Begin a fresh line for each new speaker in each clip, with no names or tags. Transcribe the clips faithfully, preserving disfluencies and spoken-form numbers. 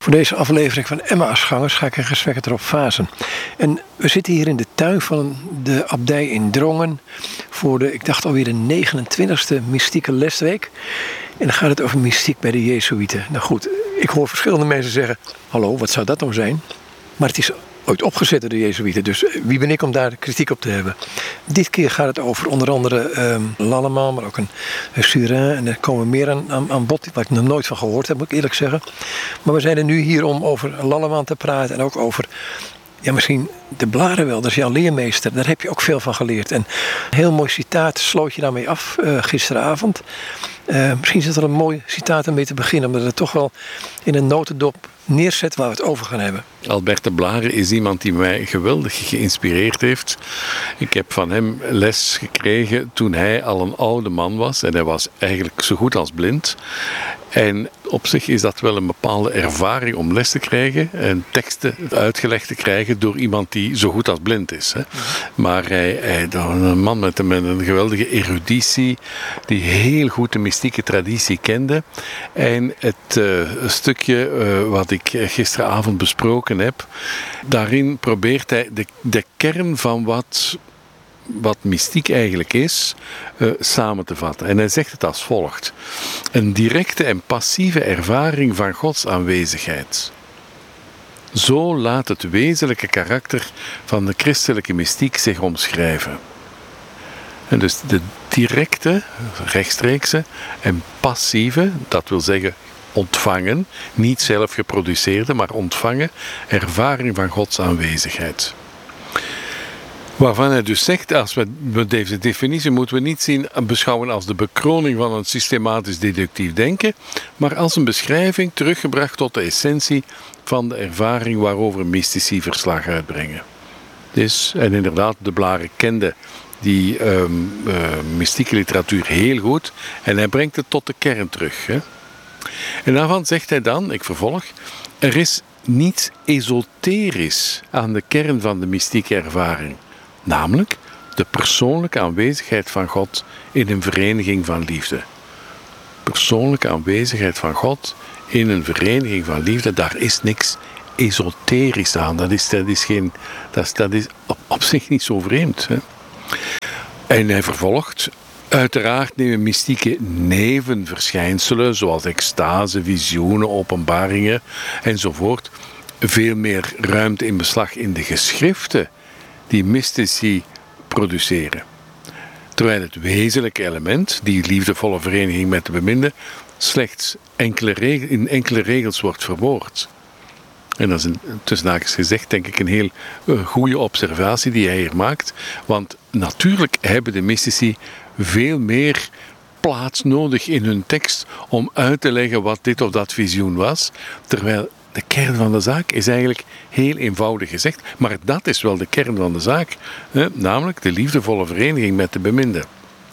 Voor deze aflevering van Emmausgangers ga ik in gesprek met Rob Vaassen. En we zitten hier in de tuin van de abdij in Drongen voor de, ik dacht alweer de negenentwintigste mystieke lesweek. En dan gaat het over mystiek bij de Jezuïeten. Nou goed, ik hoor verschillende mensen zeggen, hallo, wat zou dat nou zijn? Maar het is ooit opgezet door de Jezuïeten, dus wie ben ik om daar kritiek op te hebben? Dit keer gaat het over onder andere um, Lallemand, maar ook een, een Surin. En er komen meer aan, aan, aan bod, waar ik nog nooit van gehoord heb, moet ik eerlijk zeggen. Maar we zijn er nu hier om over Lallemand te praten en ook over, ja, misschien de Blaren wel, dat is jouw leermeester. Daar heb je ook veel van geleerd. En een heel mooi citaat sloot je daarmee af uh, gisteravond. Uh, misschien is het wel een mooi citaat om mee te beginnen, omdat het toch wel in een notendop neerzet waar we het over gaan hebben.
Albert de Blaren is iemand die mij geweldig geïnspireerd heeft. Ik heb van hem les gekregen toen hij al een oude man was. En hij was eigenlijk zo goed als blind. En op zich is dat wel een bepaalde ervaring om les te krijgen en teksten uitgelegd te krijgen door iemand die zo goed als blind is. Hè. Maar hij, hij een man met een, met een geweldige eruditie, die heel goed de mystieke traditie kende. En het uh, stukje uh, wat ik gisteravond besproken heb, daarin probeert hij de, de kern van wat... wat mystiek eigenlijk is, uh, samen te vatten. En hij zegt het als volgt. Een directe en passieve ervaring van Gods aanwezigheid. Zo laat het wezenlijke karakter van de christelijke mystiek zich omschrijven. En dus de directe, rechtstreekse en passieve, dat wil zeggen ontvangen, niet zelf geproduceerde, maar ontvangen, ervaring van Gods aanwezigheid. Waarvan hij dus zegt, als we deze definitie moeten we niet zien beschouwen als de bekroning van een systematisch deductief denken, maar als een beschrijving teruggebracht tot de essentie van de ervaring waarover mystici verslag uitbrengen. Dus, en inderdaad, de Blaren kende die um, uh, mystieke literatuur heel goed en hij brengt het tot de kern terug. Hè. En daarvan zegt hij dan, ik vervolg, er is niets esoterisch aan de kern van de mystieke ervaring. Namelijk de persoonlijke aanwezigheid van God in een vereniging van liefde. Persoonlijke aanwezigheid van God in een vereniging van liefde, daar is niks esoterisch aan. Dat is, dat is, geen, dat is, dat is op, op zich niet zo vreemd. Hè? En hij vervolgt, uiteraard nemen mystieke nevenverschijnselen, zoals extase, visioenen, openbaringen enzovoort, veel meer ruimte in beslag in de geschriften die mystici produceren. Terwijl het wezenlijke element, die liefdevolle vereniging met de beminde, slechts enkele regel, in enkele regels wordt verwoord. En dat is een, tussen haakjes gezegd, denk ik, een heel uh, goede observatie die hij hier maakt. Want natuurlijk hebben de mystici veel meer plaats nodig in hun tekst om uit te leggen wat dit of dat visioen was, terwijl de kern van de zaak is eigenlijk heel eenvoudig gezegd, maar dat is wel de kern van de zaak, hè? Namelijk de liefdevolle vereniging met de beminde.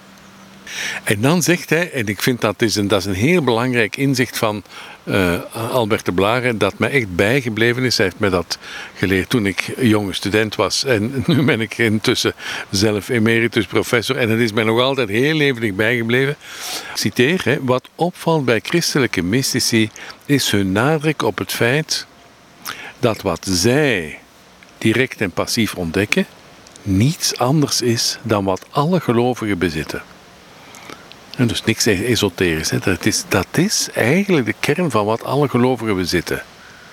En dan zegt hij, en ik vind dat is een, dat is een heel belangrijk inzicht van uh, Albert de Blaren, dat mij echt bijgebleven is. Hij heeft mij dat geleerd toen ik jonge student was. En nu ben ik intussen zelf emeritus professor. En het is mij nog altijd heel levendig bijgebleven. Ik citeer, hè, wat opvalt bij christelijke mystici is hun nadruk op het feit dat wat zij direct en passief ontdekken niets anders is dan wat alle gelovigen bezitten. En dus niks esoterisch. Hè. Dat, is, dat is eigenlijk de kern van wat alle gelovigen bezitten.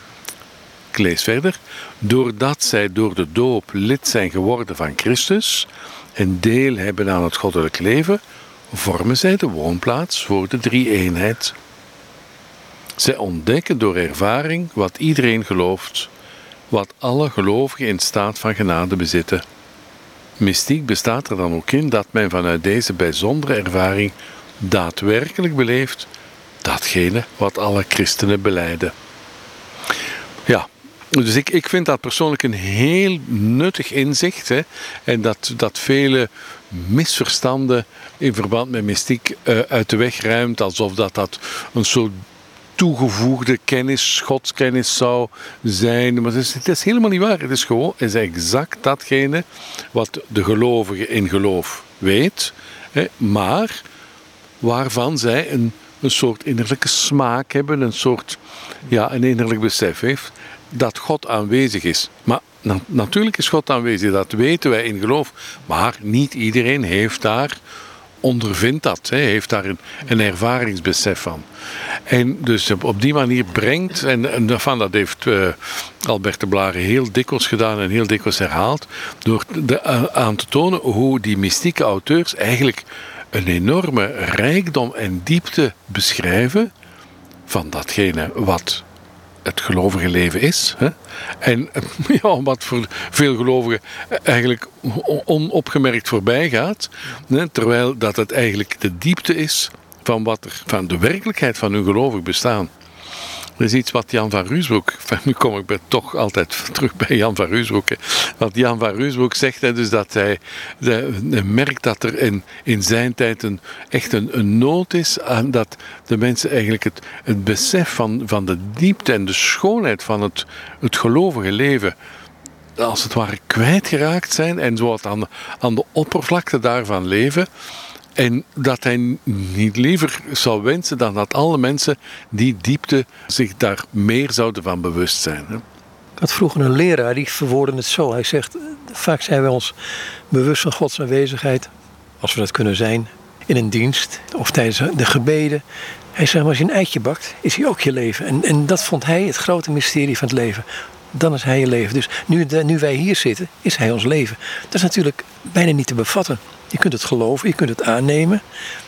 Ik lees verder. Doordat zij door de doop lid zijn geworden van Christus en deel hebben aan het goddelijk leven, vormen zij de woonplaats voor de drie-eenheid. Zij ontdekken door ervaring wat iedereen gelooft, wat alle gelovigen in staat van genade bezitten. Mystiek bestaat er dan ook in dat men vanuit deze bijzondere ervaring daadwerkelijk beleeft datgene wat alle christenen belijden. Ja, dus ik, ik vind dat persoonlijk een heel nuttig inzicht. Hè, en dat, dat vele misverstanden in verband met mystiek uh, uit de weg ruimt, alsof dat, dat een soort toegevoegde kennis, godskennis zou zijn. Maar het is, het is helemaal niet waar. Het is gewoon het is exact datgene wat de gelovige in geloof weet, hè, maar waarvan zij een een soort innerlijke smaak hebben, een soort, ja, een innerlijk besef heeft dat God aanwezig is. Maar na- natuurlijk is God aanwezig, dat weten wij in geloof, maar niet iedereen heeft daar, ondervindt dat, hè, heeft daar een, een ervaringsbesef van. En dus op, op die manier brengt, en, en daarvan, dat heeft uh, Albert de Blaren heel dikwijls gedaan en heel dikwijls herhaald, door de, uh, aan te tonen hoe die mystieke auteurs eigenlijk een enorme rijkdom en diepte beschrijven van datgene wat het gelovige leven is. Hè? En ja, wat voor veel gelovigen eigenlijk onopgemerkt voorbij gaat. Hè? Terwijl dat het eigenlijk de diepte is van, wat er, van de werkelijkheid van hun gelovig bestaan. Dat is iets wat Jan van Ruusbroek, nu kom ik bij, toch altijd terug bij Jan van Ruusbroek, hè. Wat Jan van Ruusbroek zegt, hè, dus dat hij, hij, hij merkt dat er in, in zijn tijd een, echt een, een nood is aan dat de mensen eigenlijk het, het besef van, van de diepte en de schoonheid van het, het gelovige leven als het ware kwijtgeraakt zijn en zo wat aan, aan de oppervlakte daarvan leven. En dat hij niet liever zou wensen dan dat alle mensen die diepte zich daar meer zouden van bewust zijn. Hè?
Ik had vroeger een leraar die verwoordde het zo. Hij zegt, vaak zijn wij ons bewust van Gods aanwezigheid, als we dat kunnen zijn, in een dienst of tijdens de gebeden. Hij zegt, maar als je een eitje bakt, is hij ook je leven. En, en dat vond hij het grote mysterie van het leven. Dan is hij je leven. Dus nu, de, nu wij hier zitten, is hij ons leven. Dat is natuurlijk bijna niet te bevatten. Je kunt het geloven, je kunt het aannemen,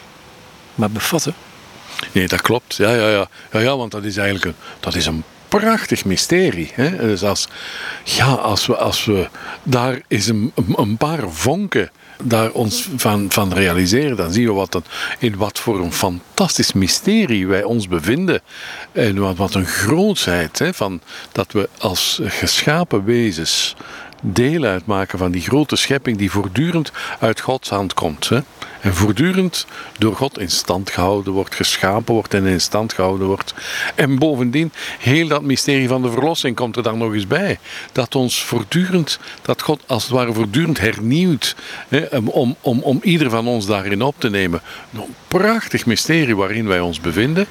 maar bevatten.
Nee, dat klopt. Ja, ja, ja. Ja, ja, want dat is eigenlijk een, dat is een prachtig mysterie. Hè? Dus als, ja, als, we, als we daar eens een, een paar vonken daar ons van, van realiseren, dan zien we wat een, in wat voor een fantastisch mysterie wij ons bevinden. En wat, wat een grootsheid, hè, van dat we als geschapen wezens deel uitmaken van die grote schepping die voortdurend uit Gods hand komt. Hè? En voortdurend door God in stand gehouden wordt, geschapen wordt en in stand gehouden wordt. En bovendien, heel dat mysterie van de verlossing komt er dan nog eens bij. Dat ons voortdurend, dat God als het ware voortdurend hernieuwt, hè, om, om, om ieder van ons daarin op te nemen. Een prachtig mysterie waarin wij ons bevinden.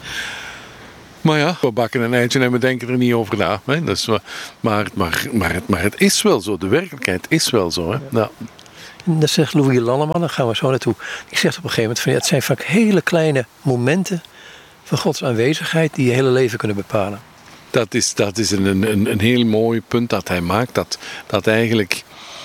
Maar ja, we bakken een eitje en we denken er niet over na. Hè? Dat is, maar, maar, maar, maar, het, maar het is wel zo, de werkelijkheid is wel zo. Hè? Ja.
Dat zegt Louis Lanneman, daar gaan we zo naartoe. Die zegt op een gegeven moment, van, ja, het zijn vaak hele kleine momenten van Gods aanwezigheid die je hele leven kunnen bepalen.
Dat is, dat is een, een, een heel mooi punt dat hij maakt. Dat, dat eigenlijk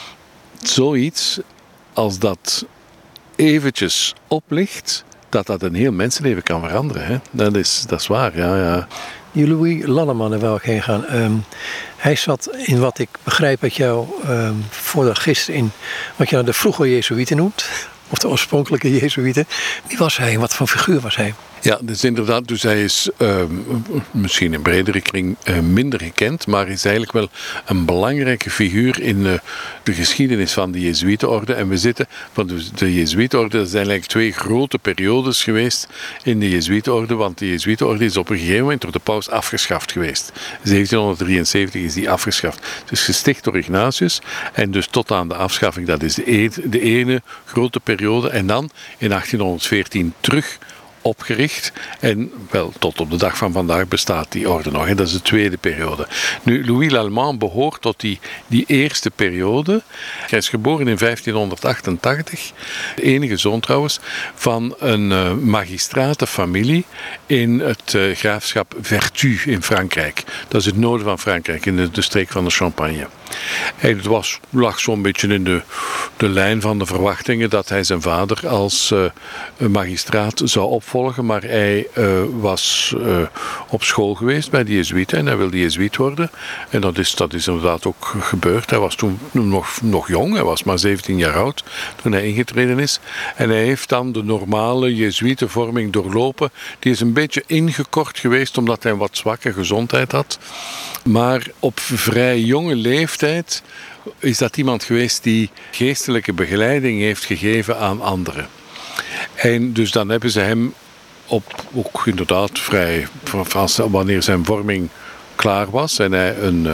zoiets als dat eventjes oplicht, dat dat een heel mensenleven kan veranderen. Hè? Dat, is, dat is waar, ja, ja.
Die Louis Lanneman, daar wou ik heen gaan. Um, hij zat in wat ik begrijp uit jou um, voordat gisteren in wat je nou de vroege Jezuïeten noemt. Of de oorspronkelijke Jezuïeten. Wie was hij en wat voor figuur was hij?
Ja, dus inderdaad, dus hij is uh, misschien in bredere kring uh, minder gekend, maar is eigenlijk wel een belangrijke figuur in uh, de geschiedenis van de Jezuïetenorde. En we zitten, van de, de Jezuïetenorde, er zijn eigenlijk twee grote periodes geweest in de Jezuïetenorde, want de Jezuïetenorde is op een gegeven moment door de paus afgeschaft geweest. zeventienhonderddrieënzeventig is die afgeschaft. Dus gesticht door Ignatius en dus tot aan de afschaffing, dat is de, e- de ene grote periode. En dan in achttienhonderdveertien terug opgericht en wel tot op de dag van vandaag bestaat die orde nog. Hè. Dat is de tweede periode. Nu, Louis Lallemand behoort tot die, die eerste periode. Hij is geboren in vijftienhonderdachtentachtig, de enige zoon trouwens, van een uh, magistratenfamilie in het uh, graafschap Vertu in Frankrijk. Dat is het noorden van Frankrijk, in de, de streek van de Champagne. En het was, lag zo'n beetje in de, de lijn van de verwachtingen dat hij zijn vader als uh, magistraat zou opvolgen, maar hij uh, was uh, op school geweest bij de Jezuïeten en hij wilde Jezuïet worden. En dat is, dat is inderdaad ook gebeurd. Hij was toen nog, nog jong, hij was maar zeventien jaar oud toen hij ingetreden is. En hij heeft dan de normale Jezuïetenvorming doorlopen. Die is een beetje ingekort geweest omdat hij een wat zwakke gezondheid had. Maar op vrij jonge leeftijd is dat iemand geweest die geestelijke begeleiding heeft gegeven aan anderen. En dus dan hebben ze hem op, ook inderdaad vrij, wanneer zijn vorming klaar was en hij een,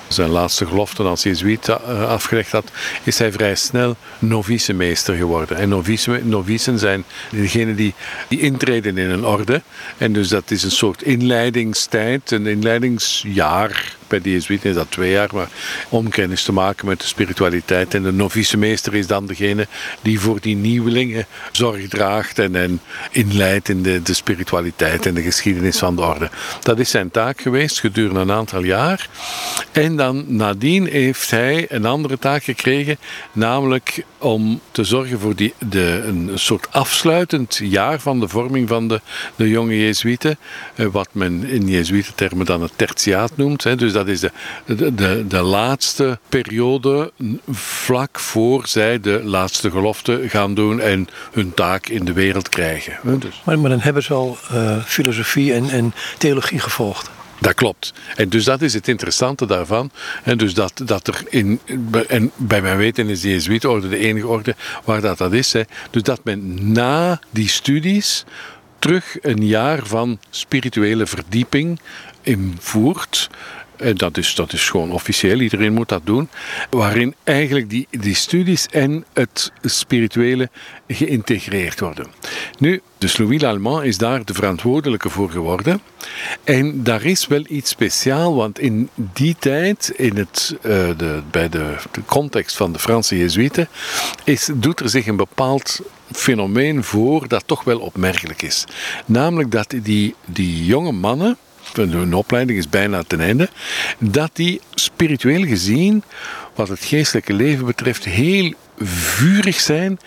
zijn laatste gelofte als jezuïet afgelegd had, is hij vrij snel novicemeester geworden. En novice, novicen zijn degenen die, die intreden in een orde. En dus dat is een soort inleidingstijd, een inleidingsjaar. Bij de jezuïeten is dat twee jaar, maar om kennis te maken met de spiritualiteit. En de novicemeester is dan degene die voor die nieuwelingen zorg draagt en hen inleidt in de, de spiritualiteit en de geschiedenis van de orde. Dat is zijn taak geweest gedurende een aantal jaar. En dan nadien heeft hij een andere taak gekregen, namelijk om te zorgen voor die, de, een soort afsluitend jaar van de vorming van de, de jonge jezuïeten, wat men in jezuïetentermen dan het tertiaat noemt. Hè. Dus dat is de, de, de, de laatste periode vlak voor zij de laatste gelofte gaan doen en hun taak in de wereld krijgen. Hè. Dus.
Maar, maar dan hebben ze al uh, filosofie en, en theologie gevolgd.
Dat klopt. En dus dat is het interessante daarvan. En dus dat, dat er in, en bij mijn weten is de Jezuïetenorde de enige orde waar dat, dat is. Hè. Dus dat men na die studies terug een jaar van spirituele verdieping invoert. En dat is, dat is gewoon officieel, iedereen moet dat doen. Waarin eigenlijk die, die studies en het spirituele geïntegreerd worden. Nu, dus Louis Lallemand is daar de verantwoordelijke voor geworden. En daar is wel iets speciaals, want in die tijd, in het, uh, de, bij de, de context van de Franse Jezuïeten, is, doet er zich een bepaald fenomeen voor dat toch wel opmerkelijk is. Namelijk dat die, die jonge mannen, hun opleiding is bijna ten einde, dat die spiritueel gezien, wat het geestelijke leven betreft, heel vurig zijn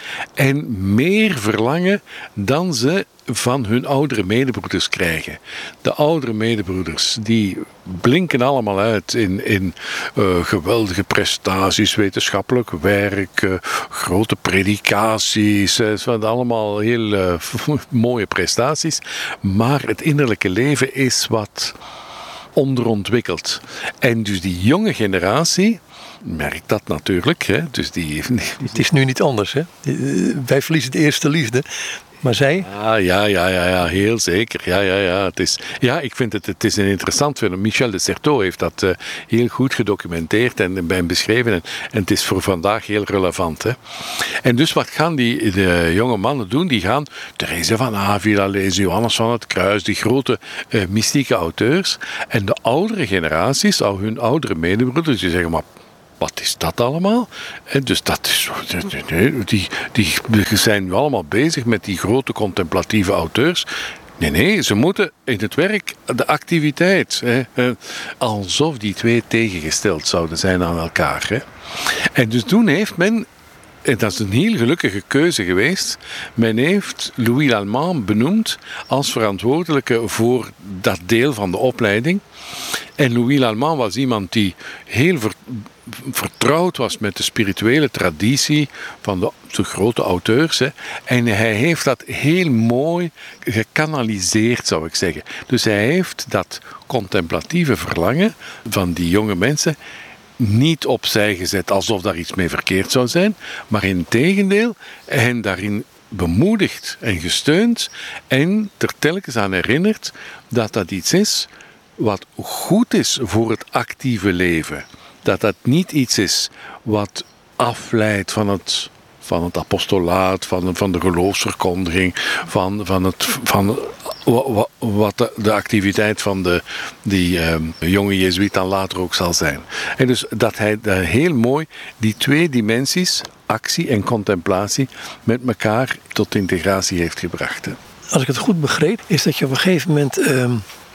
en meer verlangen dan ze van hun oudere medebroeders krijgen. De oudere medebroeders die blinken allemaal uit in, in uh, geweldige prestaties, wetenschappelijk werk, uh, grote predikaties, uh, het zijn allemaal heel uh, mooie prestaties, maar het innerlijke leven is wat onderontwikkeld. En dus die jonge generatie merkt dat natuurlijk. Hè? Dus die...
Het is nu niet anders. Hè? Wij verliezen de eerste liefde. Maar zij?
Ah, ja, ja, ja, ja, heel zeker. Ja, ja, ja. Het is, ja, ik vind het, het is een interessant fenomeen. Michel de Certeau heeft dat uh, heel goed gedocumenteerd en, en beschreven. En, en het is voor vandaag heel relevant. Hè. En dus wat gaan die de jonge mannen doen? Die gaan Therese van Avila lezen, Johannes van het Kruis, die grote uh, mystieke auteurs. En de oudere generaties, al hun oudere medebroeders, die zeggen maar... Wat is dat allemaal? En dus dat is, nee, die, die zijn nu allemaal bezig met die grote contemplatieve auteurs. Nee, nee, ze moeten in het werk de activiteit. Hè, alsof die twee tegengesteld zouden zijn aan elkaar. Hè. En dus toen heeft men, en dat is een heel gelukkige keuze geweest, men heeft Louis Lallemand benoemd als verantwoordelijke voor dat deel van de opleiding. En Louis Lallemand was iemand die heel ver, vertrouwd was met de spirituele traditie van de, de grote auteurs. Hè. En hij heeft dat heel mooi gekanaliseerd, zou ik zeggen. Dus hij heeft dat contemplatieve verlangen van die jonge mensen niet opzij gezet alsof daar iets mee verkeerd zou zijn, maar in tegendeel hen daarin bemoedigd en gesteund en er telkens aan herinnerd dat dat iets is wat goed is voor het actieve leven. Dat dat niet iets is wat afleidt van het, van het apostolaat, van, van de geloofsverkondiging, van, van, het, van wat de, de activiteit van de, die uh, jonge jezuïet dan later ook zal zijn. En dus dat hij uh, heel mooi die twee dimensies, actie en contemplatie, met elkaar tot integratie heeft gebracht. Hè.
Als ik het goed begreep, is dat je op een gegeven moment, uh,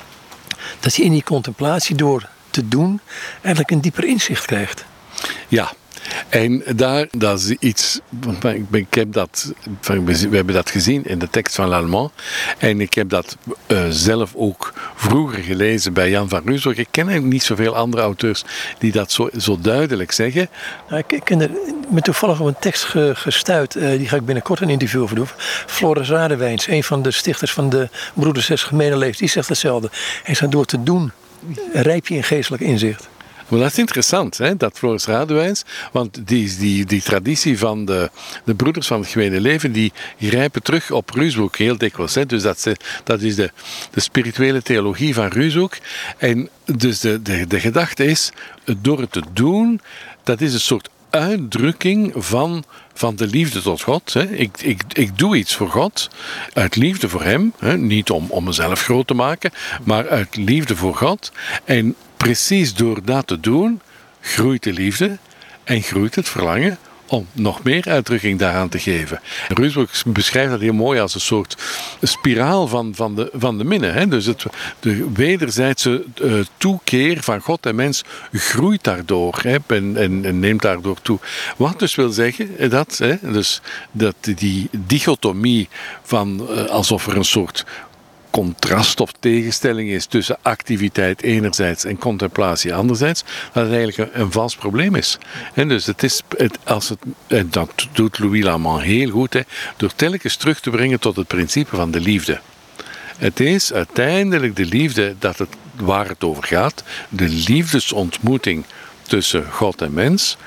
dat je in die contemplatie door te doen, eigenlijk een dieper inzicht krijgt.
Ja. En daar, dat is iets, ik heb dat, we hebben dat gezien in de tekst van Lallemand en ik heb dat uh, zelf ook vroeger gelezen bij Jan van Ruusbroek. Ik ken eigenlijk niet zoveel andere auteurs die dat zo, zo duidelijk zeggen.
Nou, ik ken er met toevallig op een tekst ge, gestuurd, uh, die ga ik binnenkort een interview over doen. Floris Radewijns, een van de stichters van de Broeders Zes Gemene Levens, die zegt hetzelfde. Hij zegt, door te doen rijp je in geestelijk inzicht.
Maar dat is interessant, hè, dat Floris Radewijns, want die, die, die traditie van de, de broeders van het gemene leven, die grijpen terug op Ruusbroek heel dikwijls. Hè. Dus dat, dat is de, de spirituele theologie van Ruusbroek. En dus de, de, de gedachte is, door het te doen, dat is een soort uitdrukking van, van de liefde tot God. Hè. Ik, ik, ik doe iets voor God, uit liefde voor Hem. Hè. Niet om, om mezelf groot te maken, maar uit liefde voor God. En precies door dat te doen, groeit de liefde en groeit het verlangen om nog meer uitdrukking daaraan te geven. Ruusbroek beschrijft dat heel mooi als een soort spiraal van, van, de, van de minne. Hè? Dus het, de wederzijdse uh, toekeer van God en mens groeit daardoor, hè? En, en, en neemt daardoor toe. Wat dus wil zeggen dat, hè? Dus dat die dichotomie van uh, alsof er een soort contrast of tegenstelling is tussen activiteit enerzijds en contemplatie anderzijds, dat het eigenlijk een, een vals probleem is. En dus het is, het, als het, en dat doet Louis Lamant heel goed, hè, door telkens terug te brengen tot het principe van de liefde. Het is uiteindelijk de liefde dat het, waar het over gaat, de liefdesontmoeting tussen God en mens.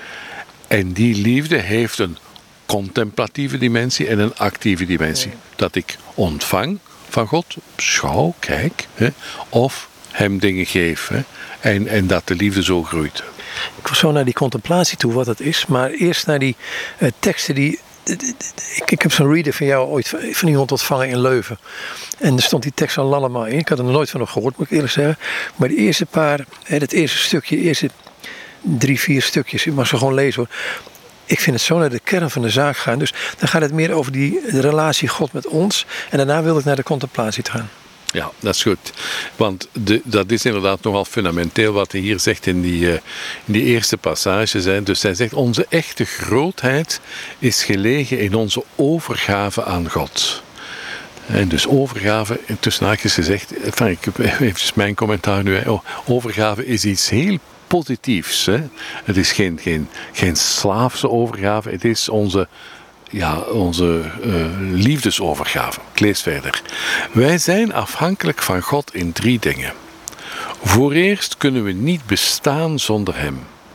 En die liefde heeft een contemplatieve dimensie en een actieve dimensie. Dat ik ontvang van God, schouw, kijk, hè, of hem dingen geef. Hè, en, en dat de liefde zo groeit.
Ik was zo naar die contemplatie toe, wat het is, maar eerst naar die uh, teksten die... Ik, ik heb zo'n reader van jou ooit van iemand ontvangen in Leuven. En er stond die tekst van Lallema in. Ik had er nog nooit van nog gehoord, moet ik eerlijk zeggen. Maar de eerste paar, hè, het eerste stukje, de eerste drie, vier stukjes, ik mag ze gewoon lezen hoor. Ik vind het zo naar de kern van de zaak gaan. Dus dan gaat het meer over die relatie God met ons. En daarna wil ik naar de contemplatie te gaan.
Ja, dat is goed. Want de, dat is inderdaad nogal fundamenteel wat hij hier zegt in die, uh, in die eerste passages. Hè. Dus hij zegt, onze echte grootheid is gelegen in onze overgave aan God. En dus overgave, tussen haakjes gezegd, enfin, ik heb even mijn commentaar nu. Hè. Overgave is iets heel positiefs. Hè. Het is geen, geen, geen slaafse overgave, het is onze, ja, onze uh, liefdesovergave. Ik lees verder. Wij zijn afhankelijk van God in drie dingen. Vooreerst kunnen we niet bestaan zonder Hem.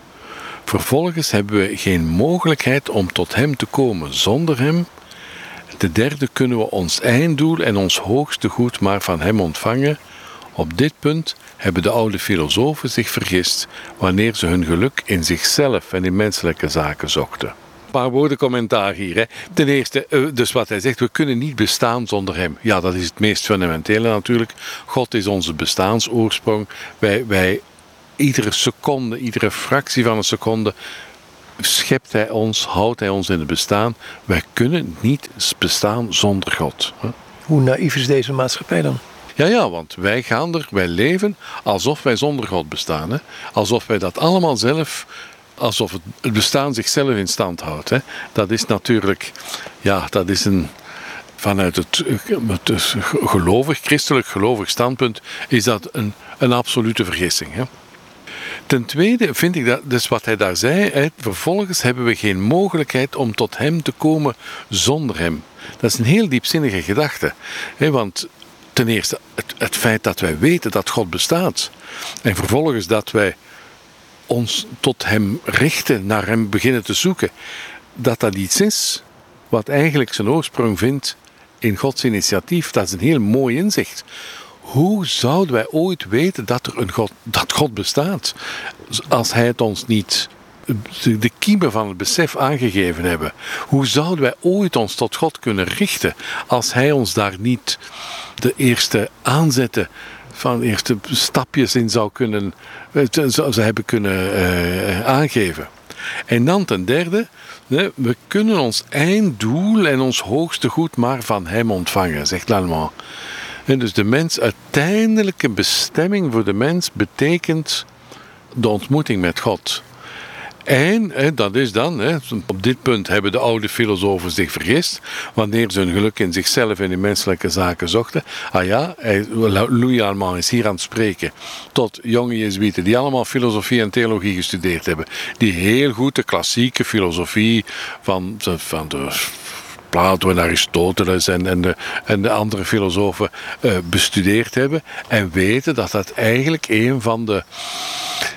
Vervolgens hebben we geen mogelijkheid om tot Hem te komen zonder Hem. Ten derde kunnen we ons einddoel en ons hoogste goed maar van Hem ontvangen. Op dit punt hebben de oude filosofen zich vergist wanneer ze hun geluk in zichzelf en in menselijke zaken zochten. Een paar woorden commentaar hier. Hè. Ten eerste, dus wat hij zegt, we kunnen niet bestaan zonder Hem. Ja, dat is het meest fundamentele natuurlijk. God is onze bestaansoorsprong. Wij, wij, iedere seconde, iedere fractie van een seconde schept Hij ons, houdt Hij ons in het bestaan. Wij kunnen niet bestaan zonder God.
Hoe naïef is deze maatschappij dan?
Ja, ja, want wij gaan er, wij leven alsof wij zonder God bestaan. Hè? Alsof wij dat allemaal zelf, alsof het bestaan zichzelf in stand houdt. Hè? Dat is natuurlijk, ja, dat is een, vanuit het, het gelovig, christelijk gelovig standpunt, is dat een, een absolute vergissing. Hè? Ten tweede vind ik dat, dus wat hij daar zei, hè, vervolgens hebben we geen mogelijkheid om tot Hem te komen zonder Hem. Dat is een heel diepzinnige gedachte. Hè, want ten eerste, het, het feit dat wij weten dat God bestaat. En vervolgens dat wij ons tot Hem richten, naar Hem beginnen te zoeken. Dat dat iets is wat eigenlijk zijn oorsprong vindt in Gods initiatief. Dat is een heel mooi inzicht. Hoe zouden wij ooit weten dat er een God, dat God bestaat? Als Hij het ons niet, de kiemen van het besef aangegeven hebben. Hoe zouden wij ooit ons tot God kunnen richten als Hij ons daar niet de eerste aanzetten van de eerste stapjes in zou kunnen, zou hebben kunnen uh, aangeven. En dan ten derde, we kunnen ons einddoel en ons hoogste goed maar van Hem ontvangen, zegt Lallemand. En dus de mens, uiteindelijke bestemming voor de mens betekent de ontmoeting met God. En hè, dat is dan, hè, op dit punt hebben de oude filosofen zich vergist, wanneer ze hun geluk in zichzelf en in menselijke zaken zochten. Ah ja, Louis Armand is hier aan het spreken tot jonge Jezuïeten die allemaal filosofie en theologie gestudeerd hebben, die heel goed de klassieke filosofie van, van de Plato en Aristoteles en, en, de, en de andere filosofen uh, bestudeerd hebben en weten dat dat eigenlijk een van de,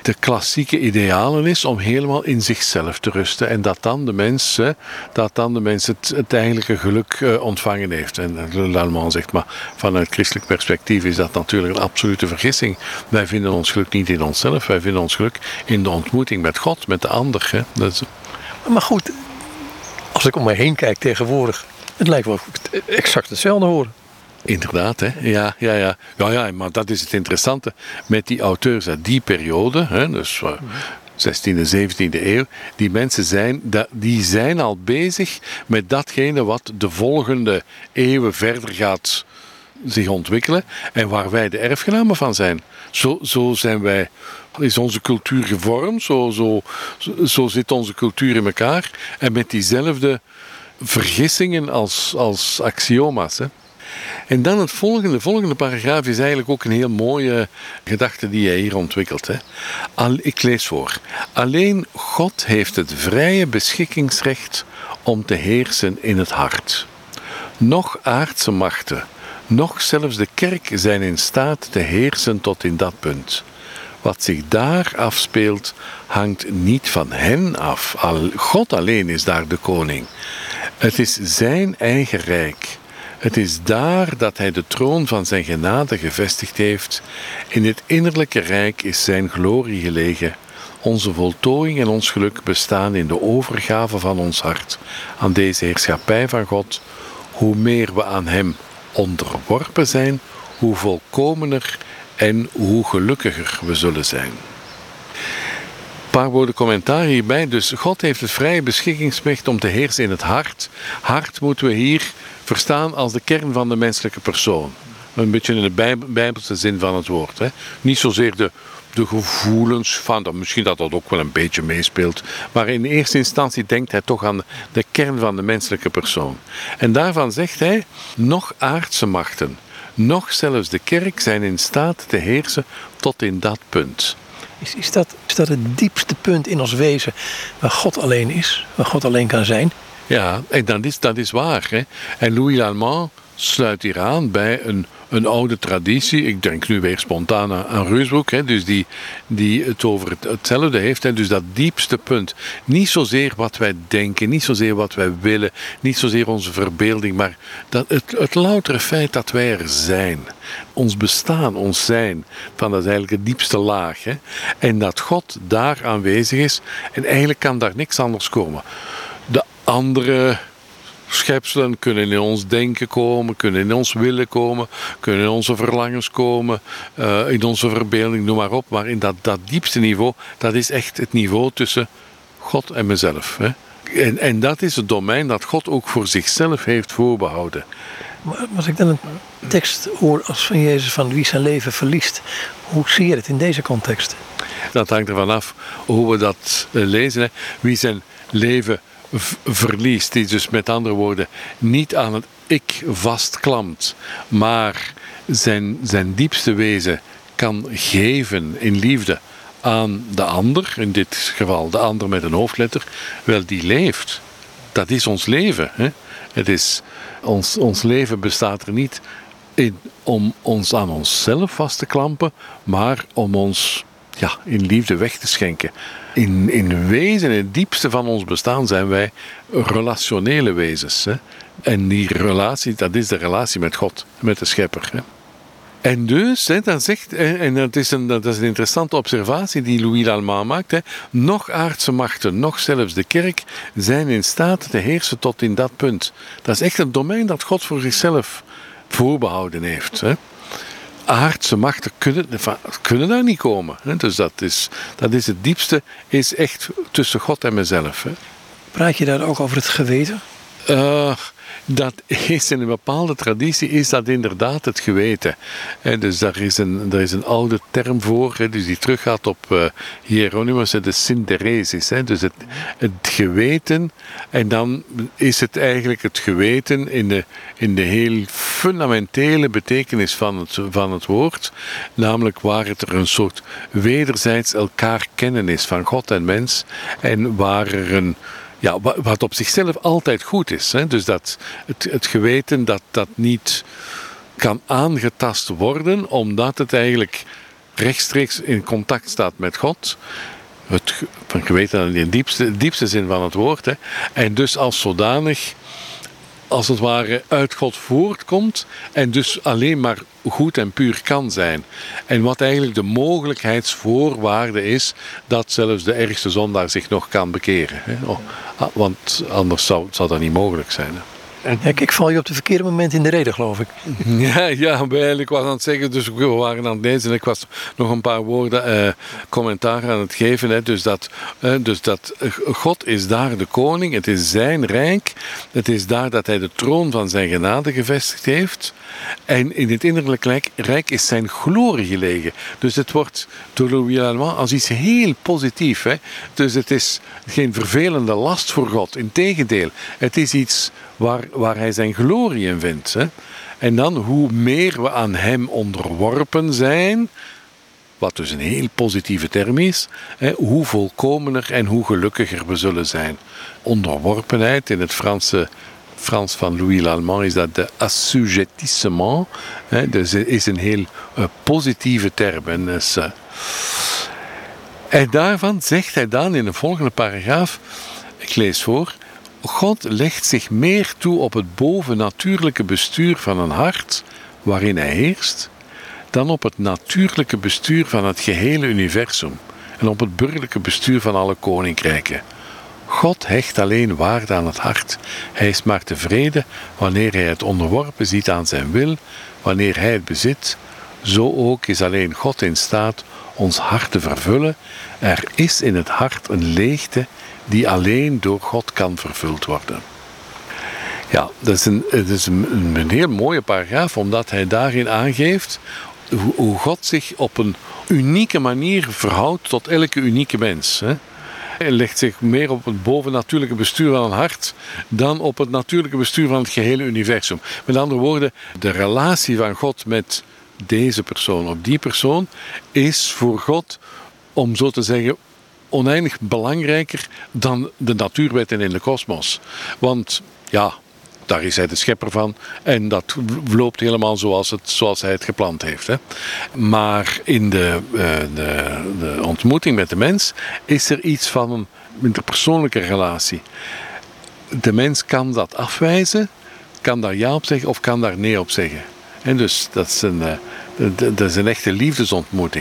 de klassieke idealen is om helemaal in zichzelf te rusten. En dat dan de mens, hè, dat dan de mens het, het eigenlijke geluk uh, ontvangen heeft. En Lallemand zegt, maar vanuit christelijk perspectief is dat natuurlijk een absolute vergissing. Wij vinden ons geluk niet in onszelf, wij vinden ons geluk in de ontmoeting met God, met de ander. Hè. Dat is...
Maar goed, als ik om mij heen kijk tegenwoordig, het lijkt wel exact hetzelfde horen.
Inderdaad, hè? Ja, ja, ja. Ja, ja, maar dat is het interessante met die auteurs uit die periode, hè? Dus uh, zestiende, zeventiende eeuw, die mensen zijn, die zijn al bezig met datgene wat de volgende eeuwen verder gaat zich ontwikkelen en waar wij de erfgenamen van zijn. Zo, zo zijn wij, is onze cultuur gevormd, zo, zo, zo, zo zit onze cultuur in elkaar en met diezelfde vergissingen als, als axioma's, hè? En dan het volgende, volgende paragraaf is eigenlijk ook een heel mooie gedachte die hij hier ontwikkelt. Hè. Al, ik lees voor. Alleen God heeft het vrije beschikkingsrecht om te heersen in het hart. Noch aardse machten, noch zelfs de kerk zijn in staat te heersen tot in dat punt. Wat zich daar afspeelt, hangt niet van hen af. Al, God alleen is daar de koning. Het is zijn eigen rijk. Het is daar dat hij de troon van zijn genade gevestigd heeft. In het innerlijke rijk is zijn glorie gelegen. Onze voltooiing en ons geluk bestaan in de overgave van ons hart aan deze heerschappij van God. Hoe meer we aan hem onderworpen zijn, hoe volkomener en hoe gelukkiger we zullen zijn. Een paar woorden commentaar hierbij. Dus God heeft het vrije beschikkingsrecht om te heersen in het hart. Hart moeten we hier verstaan als de kern van de menselijke persoon. Een beetje in de bijbelse zin van het woord. Hè. Niet zozeer de, de gevoelens van, dat, misschien dat dat ook wel een beetje meespeelt, maar in eerste instantie denkt hij toch aan de kern van de menselijke persoon. En daarvan zegt hij, noch aardse machten, noch zelfs de kerk zijn in staat te heersen tot in dat punt.
Is, is, dat, is dat het diepste punt in ons wezen waar God alleen is, waar God alleen kan zijn?
Ja, en dat is, dat is waar. Hè. En Louis Lallemand sluit hier aan bij een, een oude traditie. Ik denk nu weer spontaan aan, aan Ruysbroek, hè, dus die, die het over het, hetzelfde heeft. Hè, dus dat diepste punt. Niet zozeer wat wij denken, niet zozeer wat wij willen, niet zozeer onze verbeelding, maar dat, het, het loutere feit dat wij er zijn. Ons bestaan, ons zijn, van dat is eigenlijk het diepste laag. Hè. En dat God daar aanwezig is en eigenlijk kan daar niks anders komen. De andere schepselen kunnen in ons denken komen, kunnen in ons willen komen, kunnen in onze verlangens komen, uh, in onze verbeelding, noem maar op. Maar in dat, dat diepste niveau, dat is echt het niveau tussen God en mezelf. Hè. En, en dat is het domein dat God ook voor zichzelf heeft voorbehouden.
Maar als ik dan een tekst hoor als van Jezus van wie zijn leven verliest, hoe zie je het in deze context?
Dat hangt ervan af hoe we dat lezen. Hè. Wie zijn leven verliest, die dus met andere woorden niet aan het ik vastklampt, maar zijn, zijn diepste wezen kan geven in liefde aan de ander, in dit geval de ander met een hoofdletter, wel die leeft. Dat is ons leven. Hè? Het is, ons, ons leven bestaat er niet in om ons aan onszelf vast te klampen, maar om ons ja, in liefde weg te schenken. In, in wezen, in het diepste van ons bestaan zijn wij relationele wezens. Hè? En die relatie, dat is de relatie met God, met de Schepper. Hè? En dus, hè, dan zegt, en dat is, een, dat is een interessante observatie die Louis Lallemand maakt, hè, noch aardse machten, noch zelfs de kerk zijn in staat te heersen tot in dat punt. Dat is echt een domein dat God voor zichzelf voorbehouden heeft. Hè? Aardse machten kunnen, kunnen daar niet komen. Hè? Dus dat is, dat is het diepste, is echt tussen God en mezelf. Hè?
Praat je daar ook over het geweten?
Uh, dat is in een bepaalde traditie is dat inderdaad het geweten. En dus daar is een, daar is een oude term voor, hè, dus die teruggaat op uh, Hieronymus, de synderesis. Hè, dus het, het geweten, en dan is het eigenlijk het geweten in de, in de heel fundamentele betekenis van het, van het woord, namelijk waar het er een soort wederzijds elkaar kennen is van God en mens, en waar er een Ja, wat op zichzelf altijd goed is. Hè? Dus dat het, het geweten dat dat niet kan aangetast worden, omdat het eigenlijk rechtstreeks in contact staat met God. Het, je weet dat in de diepste, diepste zin van het woord. Hè. En dus als zodanig, als het ware, uit God voortkomt. En dus alleen maar goed en puur kan zijn. En wat eigenlijk de mogelijkheidsvoorwaarde is, dat zelfs de ergste zondaar zich nog kan bekeren. Hè. Want anders zou, zou dat niet mogelijk zijn. Hè.
En ja, ik val je op het verkeerde moment in de reden, geloof ik.
Ja, ja, ik was aan het zeggen, dus we waren aan het lezen en ik was nog een paar woorden eh, commentaar aan het geven. Hè, dus, dat, eh, dus dat God is daar de koning, het is zijn rijk, het is daar dat hij de troon van zijn genade gevestigd heeft. En in het innerlijke rijk is zijn glorie gelegen. Dus het wordt door Louis Lallemand als iets heel positiefs. Hè. Dus het is geen vervelende last voor God. Integendeel, het is iets waar, waar hij zijn glorie in vindt. Hè. En dan, hoe meer we aan hem onderworpen zijn, wat dus een heel positieve term is, hè, hoe volkomener en hoe gelukkiger we zullen zijn. Onderworpenheid in het Franse... Frans van Louis Lallemand is dat de assujettissement. Hè, dus het is een heel uh, positieve term. En, dus, uh, en daarvan zegt hij dan in de volgende paragraaf, ik lees voor, God legt zich meer toe op het bovennatuurlijke bestuur van een hart waarin hij heerst, dan op het natuurlijke bestuur van het gehele universum en op het burgerlijke bestuur van alle koninkrijken. God hecht alleen waarde aan het hart. Hij is maar tevreden wanneer hij het onderworpen ziet aan zijn wil, wanneer hij het bezit. Zo ook is alleen God in staat ons hart te vervullen. Er is in het hart een leegte die alleen door God kan vervuld worden. Ja, dat is een, dat is een, een heel mooie paragraaf, omdat hij daarin aangeeft hoe, hoe God zich op een unieke manier verhoudt tot elke unieke mens. Hè. Hij legt zich meer op het bovennatuurlijke bestuur van een hart dan op het natuurlijke bestuur van het gehele universum. Met andere woorden, de relatie van God met deze persoon of die persoon is voor God, om zo te zeggen, oneindig belangrijker dan de natuurwetten in de kosmos. Want ja, daar is hij de schepper van en dat loopt helemaal zoals, het, zoals hij het gepland heeft. Hè. Maar in de, uh, de, de ontmoeting met de mens is er iets van een interpersoonlijke relatie. De mens kan dat afwijzen, kan daar ja op zeggen of kan daar nee op zeggen. En dus dat is een, uh, dat is een echte liefdesontmoeting.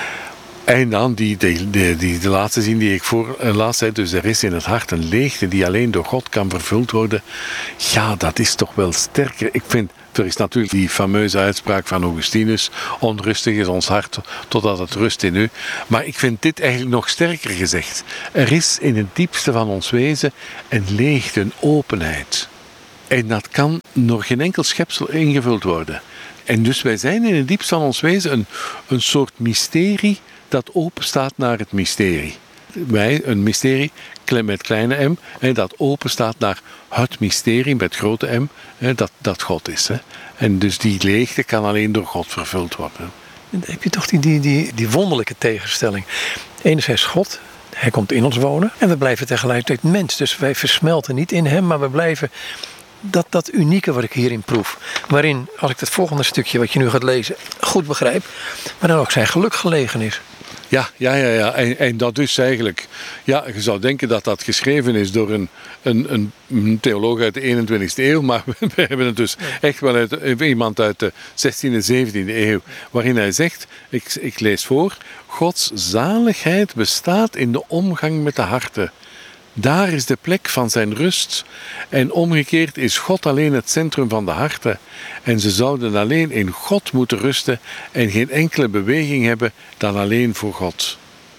En dan die, die, die, die de laatste zin die ik voor uh, laatst zei, dus er is in het hart een leegte die alleen door God kan vervuld worden. Ja, dat is toch wel sterker. Ik vind, er is natuurlijk die fameuze uitspraak van Augustinus, onrustig is ons hart totdat het rust in u. Maar ik vind dit eigenlijk nog sterker gezegd. Er is in het diepste van ons wezen een leegte, een openheid. En dat kan door geen enkel schepsel ingevuld worden. En dus wij zijn in het diepste van ons wezen een, een soort mysterie dat open staat naar het mysterie. Wij, een mysterie met kleine m, hè, dat open staat naar het mysterie met grote m, hè, dat, dat God is. Hè. En dus die leegte kan alleen door God vervuld worden.
Dan heb je toch die, die, die, die wonderlijke tegenstelling. Enerzijds God, hij komt in ons wonen en we blijven tegelijkertijd mens. Dus wij versmelten niet in hem, maar we blijven dat, dat unieke wat ik hierin proef. Waarin, als ik het volgende stukje wat je nu gaat lezen goed begrijp, maar dan ook zijn geluk gelegen is.
Ja, ja, ja, ja. En, en dat is eigenlijk, ja, je zou denken dat dat geschreven is door een, een, een theoloog uit de eenentwintigste eeuw, maar we hebben het dus echt wel uit iemand uit de zestiende, zeventiende eeuw, waarin hij zegt, ik, ik lees voor, Gods zaligheid bestaat in de omgang met de harten. Daar is de plek van zijn rust. En omgekeerd is God alleen het centrum van de harten. En ze zouden alleen in God moeten rusten en geen enkele beweging hebben dan alleen voor God.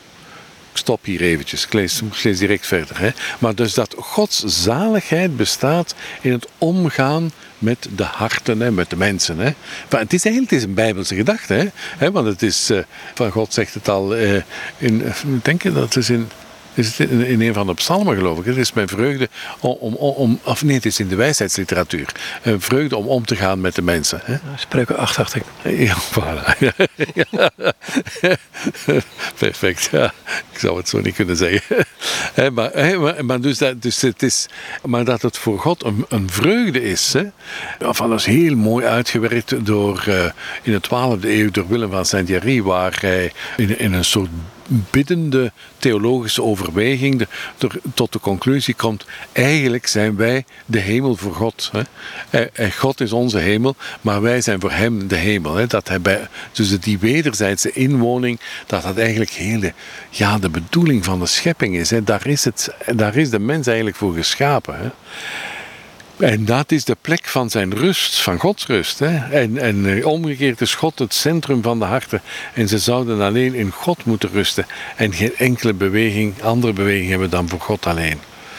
Ik stop hier eventjes, ik lees, ik lees direct verder. Hè. Maar dus dat Gods zaligheid bestaat in het omgaan met de harten, hè, met de mensen. Hè. Maar het is eigenlijk het is een Bijbelse gedachte. Hè. Hè, want het is, uh, van God zegt het al, uh, in, ik denk dat het is in... Is het in, in een van de psalmen, geloof ik. Het is mijn vreugde om, om, om... Of nee, het is in de wijsheidsliteratuur. Een vreugde om om te gaan met de mensen. Hè?
Spreuken acht, dacht ik.
Ja, voilà. Ja. Perfect, ja. Ik zou het zo niet kunnen zeggen. He, maar, he, maar, maar, dus dat, dus het is, maar dat het voor God een, een vreugde is. Hè? Enfin, dat is heel mooi uitgewerkt door, uh, in de twaalfde eeuw door Willem van Saint-Thierry, waar hij in, in een soort biddende theologische overweging de, de, tot de conclusie komt, eigenlijk zijn wij de hemel voor God. Hè? En, en God is onze hemel, maar wij zijn voor hem de hemel. Hè? Dat hij bij, dus die wederzijdse inwoning, dat dat eigenlijk heel de, ja, de bedoeling van de schepping is. Hè? Daar is, het, daar is de mens eigenlijk voor geschapen. Hè? En dat is de plek van zijn rust, van Gods rust. Hè? En, en omgekeerd is God het centrum van de harten. En ze zouden alleen in God moeten rusten. En geen enkele beweging, andere beweging hebben dan voor God alleen.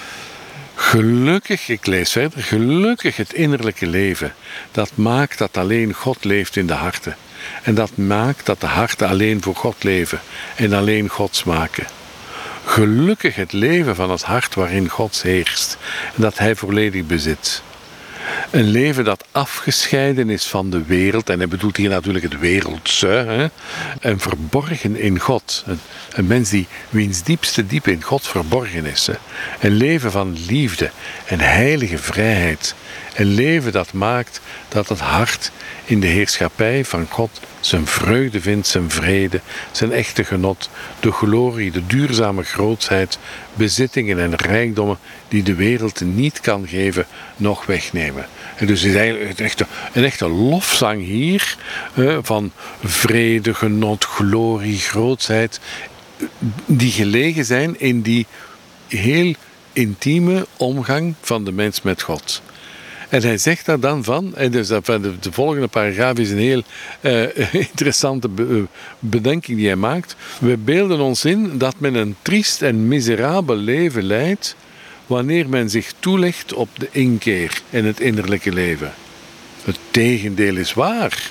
Gelukkig, ik lees verder, gelukkig het innerlijke leven. Dat maakt dat alleen God leeft in de harten. En dat maakt dat de harten alleen voor God leven. En alleen God smaken. Gelukkig het leven van het hart waarin God heerst en dat hij volledig bezit. Een leven dat afgescheiden is van de wereld, en hij bedoelt hier natuurlijk het wereldse, hè, en verborgen in God. Een, een mens die wiens diepste diep in God verborgen is. Hè. Een leven van liefde en heilige vrijheid. Een leven dat maakt dat het hart in de heerschappij van God zijn vreugde vindt, zijn vrede, zijn echte genot, de glorie, de duurzame grootheid, bezittingen en rijkdommen die de wereld niet kan geven, nog wegnemen. En dus is eigenlijk een echte, een echte lofzang hier eh, van vrede, genot, glorie, grootheid, die gelegen zijn in die heel intieme omgang van de mens met God. En hij zegt daar dan van, en dus de, de volgende paragraaf is een heel uh, interessante be, bedenking die hij maakt. We beelden ons in dat men een triest en miserabel leven leidt wanneer men zich toelegt op de inkeer en het innerlijke leven. Het tegendeel is waar.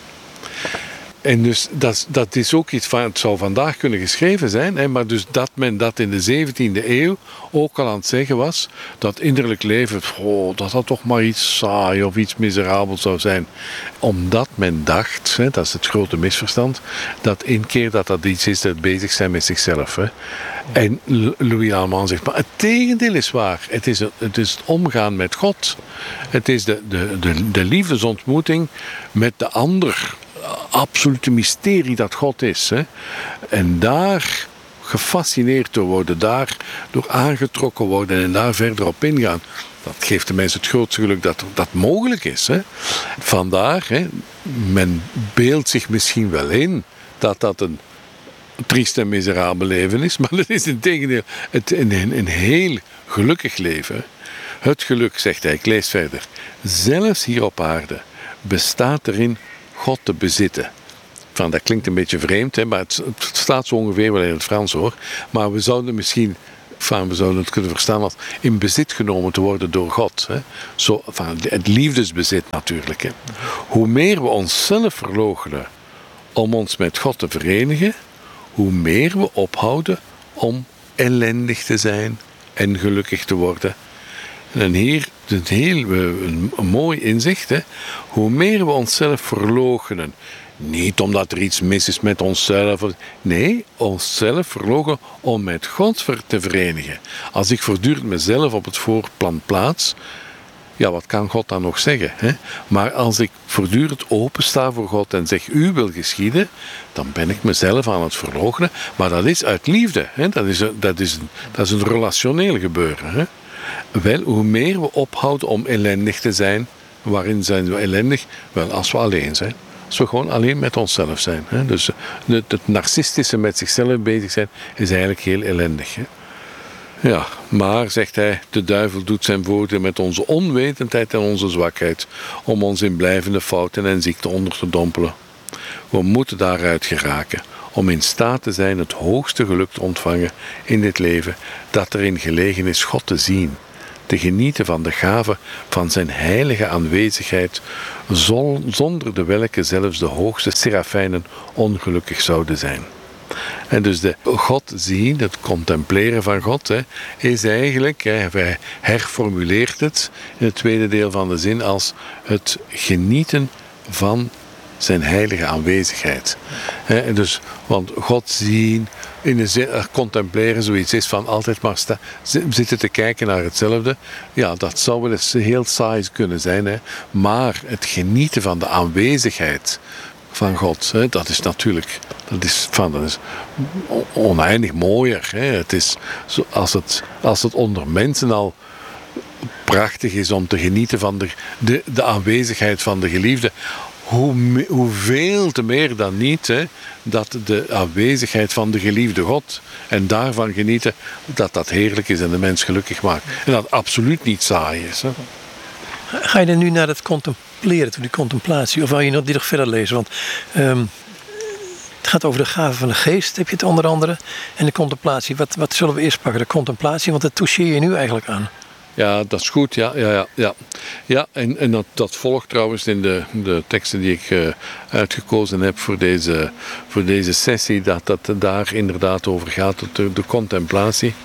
En dus dat, dat is ook iets van, het zou vandaag kunnen geschreven zijn, hè, maar dus dat men dat in de zeventiende eeuw ook al aan het zeggen was, dat innerlijk leven, oh, dat dat toch maar iets saai of iets miserabels zou zijn. Omdat men dacht, hè, dat is het grote misverstand, dat inkeer dat dat iets is dat bezig zijn met zichzelf. Hè. En Louis Allemand zegt, maar het tegendeel is waar. Het is het, het, is het omgaan met God. Het is de, de, de, de liefdesontmoeting met de ander. Absolute mysterie dat God is. Hè. En daar gefascineerd door worden, daar door aangetrokken worden en daar verder op ingaan. Dat geeft de mens het grootste geluk dat dat mogelijk is. Hè. Vandaar, hè, men beeldt zich misschien wel in dat dat een triest en miserabel leven is, maar dat is in tegendeel het, een, een, een heel gelukkig leven. Het geluk, zegt hij, ik lees verder, zelfs hier op aarde bestaat erin God te bezitten. Van, dat klinkt een beetje vreemd, hè, maar het, het staat zo ongeveer wel in het Frans hoor. Maar we zouden misschien, van, we zouden het kunnen verstaan als in bezit genomen te worden door God. Hè. Zo, van, het liefdesbezit natuurlijk. Hè. Hoe meer we onszelf verloochenen om ons met God te verenigen, hoe meer we ophouden om ellendig te zijn en gelukkig te worden. En hier een heel een, een mooi inzicht. Hè. Hoe meer we onszelf verloochenen. Niet omdat er iets mis is met onszelf. Nee, onszelf verloochenen om met God te verenigen. Als ik voortdurend mezelf op het voorplan plaats, ja, wat kan God dan nog zeggen? Hè? Maar als ik voortdurend opensta voor God en zeg, u wil geschieden, dan ben ik mezelf aan het verloochenen. Maar dat is uit liefde. Hè? Dat is een, dat is een, dat is een relationeel gebeuren. Hè? Wel, hoe meer we ophouden om ellendig te zijn, waarin zijn we ellendig? Wel, als we alleen zijn. Als we gewoon alleen met onszelf zijn. Hè? Dus het, het narcistische met zichzelf bezig zijn, is eigenlijk heel ellendig. Hè? Ja, maar, zegt hij, de duivel doet zijn voordeel met onze onwetendheid en onze zwakheid, om ons in blijvende fouten en ziekten onder te dompelen. We moeten daaruit geraken, om in staat te zijn het hoogste geluk te ontvangen in dit leven, dat erin gelegen is God te zien, te genieten van de gave van zijn heilige aanwezigheid, zonder de welke zelfs de hoogste serafijnen ongelukkig zouden zijn. En dus de God zien, het contempleren van God, hè, is eigenlijk, hè, hij herformuleert het in het tweede deel van de zin als het genieten van zijn heilige aanwezigheid. He, dus, want God zien, in de zin, contempleren, zoiets is van altijd maar sta, zitten te kijken naar hetzelfde. Ja, dat zou wel eens heel saai kunnen zijn. Hè. Maar het genieten van de aanwezigheid van God, hè, dat is natuurlijk dat is van, dat is oneindig mooier. Hè. Het is, als, het, als het onder mensen al prachtig is om te genieten van de, de, de aanwezigheid van de geliefde, Hoe, hoeveel te meer dan niet, hè, dat de aanwezigheid van de geliefde God en daarvan genieten, dat dat heerlijk is en de mens gelukkig maakt. En dat absoluut niet saai is. Hè.
Ga je dan nu naar het contempleren, die contemplatie, of wil je nog die nog verder lezen? Want um, het gaat over de gave van de geest, heb je het onder andere, en de contemplatie. Wat, wat zullen we eerst pakken? De contemplatie, want dat toucheer je nu eigenlijk aan.
Ja, dat is goed. Ja, ja, ja, ja. ja en en dat, dat volgt trouwens in de, de teksten die ik uh, uitgekozen heb voor deze, voor deze sessie, dat dat daar inderdaad over gaat, de, de contemplatie.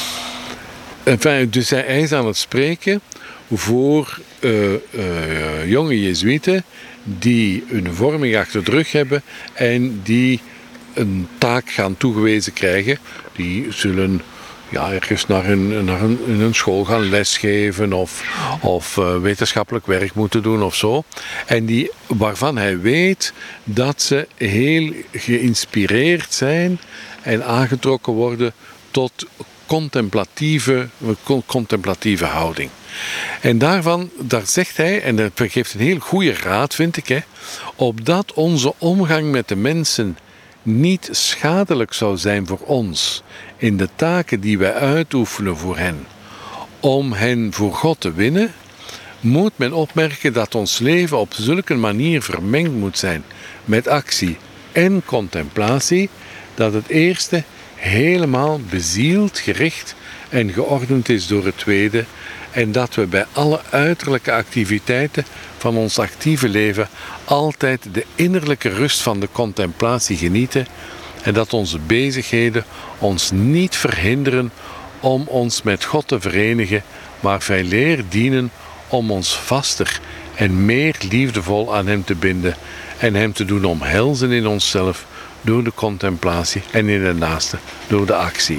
Enfin, dus hij is aan het spreken voor uh, uh, jonge Jezuïeten die een vorming achter de rug hebben en die een taak gaan toegewezen krijgen. Die zullen ja, ergens naar een, naar een, in een school gaan lesgeven of, of uh, wetenschappelijk werk moeten doen of zo. En die, waarvan hij weet dat ze heel geïnspireerd zijn en aangetrokken worden tot contemplatieve, contemplatieve houding. En daarvan, daar zegt hij, en dat geeft een heel goede raad, vind ik, hè, opdat onze omgang met de mensen niet schadelijk zou zijn voor ons in de taken die wij uitoefenen voor hen, om hen voor God te winnen, moet men opmerken dat ons leven op zulke manier vermengd moet zijn met actie en contemplatie, dat het eerste helemaal bezield, gericht en geordend is door het tweede, en dat we bij alle uiterlijke activiteiten van ons actieve leven altijd de innerlijke rust van de contemplatie genieten en dat onze bezigheden ons niet verhinderen om ons met God te verenigen, maar veeleer dienen om ons vaster en meer liefdevol aan Hem te binden en Hem te doen omhelzen in onszelf door de contemplatie en in de naaste door de actie.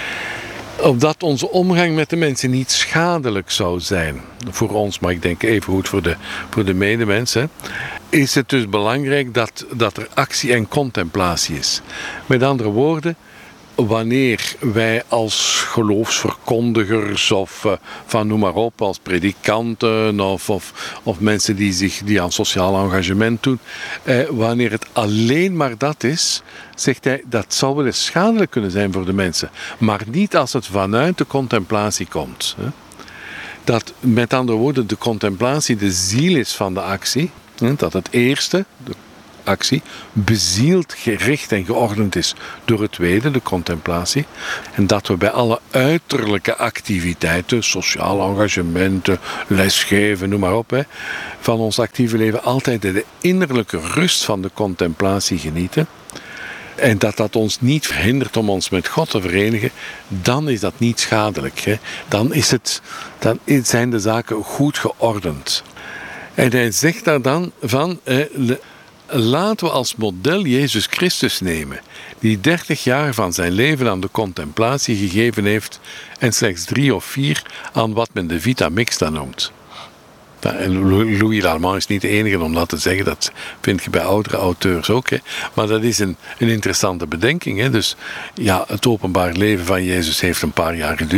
Opdat onze omgang met de mensen niet schadelijk zou zijn voor ons, maar ik denk evengoed voor de, voor de medemensen, is het dus belangrijk dat, dat er actie en contemplatie is. Met andere woorden, wanneer wij als geloofsverkondigers of uh, van noem maar op, als predikanten of, of, of mensen die, zich, die aan sociaal engagement doen, eh, wanneer het alleen maar dat is, zegt hij, dat zou wel eens schadelijk kunnen zijn voor de mensen. Maar niet als het vanuit de contemplatie komt. Hè. Dat met andere woorden de contemplatie de ziel is van de actie. Hè, dat het eerste, de actie, bezield, gericht en geordend is door het tweede, de contemplatie. En dat we bij alle uiterlijke activiteiten, sociaal engagementen, lesgeven, noem maar op, hè, van ons actieve leven altijd de innerlijke rust van de contemplatie genieten. En dat dat ons niet verhindert om ons met God te verenigen, dan is dat niet schadelijk. Hè. Dan, is het, dan zijn de zaken goed geordend. En hij zegt daar dan van, eh, laten we als model Jezus Christus nemen, die dertig jaar van zijn leven aan de contemplatie gegeven heeft en slechts drie of vier aan wat men de vita mixta noemt. En Louis Lallemand is niet de enige om dat te zeggen, dat vind je bij oudere auteurs ook. Hè. Maar dat is een, een interessante bedenking. Hè. Dus ja, het openbaar leven van Jezus heeft een paar jaar geduurd.